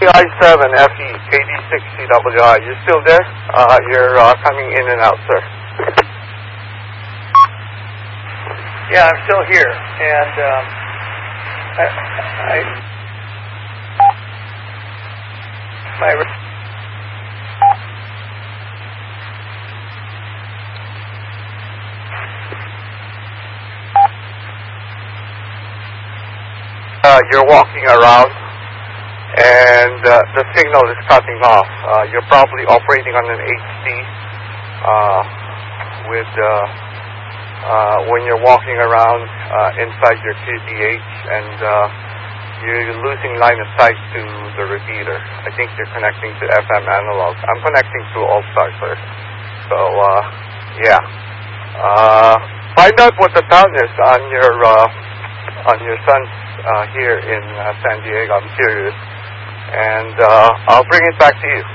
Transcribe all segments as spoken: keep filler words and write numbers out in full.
I seven F E, K D six C W I. You still there? Uh, you're uh, coming in and out, sir. Yeah, I'm still here, and um, I, I my uh, you're walking around, and uh, the signal is cutting off. Uh, you're probably operating on an H D uh, with. Uh, Uh, when you're walking around uh, inside your Q T H and uh, you're losing line of sight to the repeater. I think you're connecting to F M analog. I'm connecting to All-Star, sir. So, uh, yeah. Uh, find out what the town is on your uh, on your son's uh, here in uh, San Diego. I'm curious. And uh, I'll bring it back to you.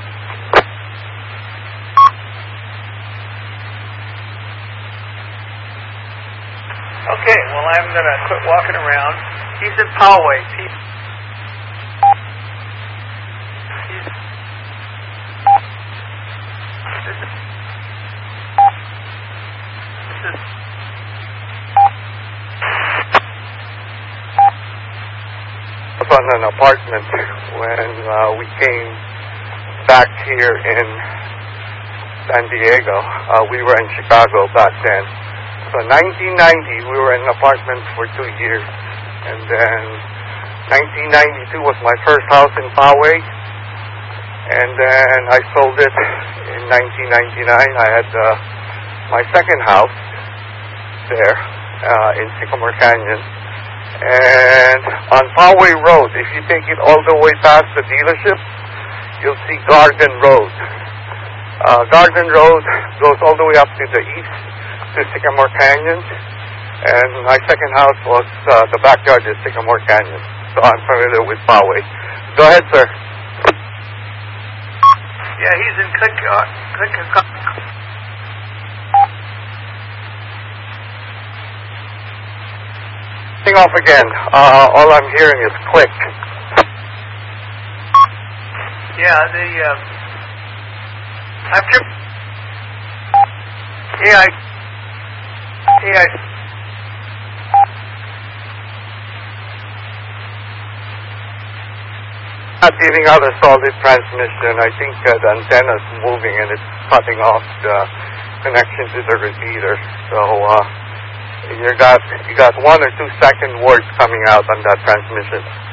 Okay, well, I'm going to quit walking around. He's in Poway. He's, he's, this is, this is, I was on an apartment when uh, we came back here in San Diego. Uh, we were in Chicago back then. So nineteen ninety, we were in an apartment for two years. And then nineteen ninety-two was my first house in Poway. And then I sold it in nineteen ninety-nine. I had uh, my second house there uh, in Sycamore Canyon. And on Poway Road, if you take it all the way past the dealership, you'll see Garden Road. Uh, Garden Road goes all the way up to the east, to Sycamore Canyon, and my second house was uh, the backyard is Sycamore Canyon, so I'm familiar with Poway. Go ahead, sir. Yeah, he's in Click. Uh, click uh, off again. Uh, all I'm hearing is click. Yeah, the uh, I'm sure. Yeah, I. Yeah. Not giving out a solid transmission. I think uh, the antenna is moving and it's cutting off the connection to the repeater. So uh, you got you got one or two second words coming out on that transmission.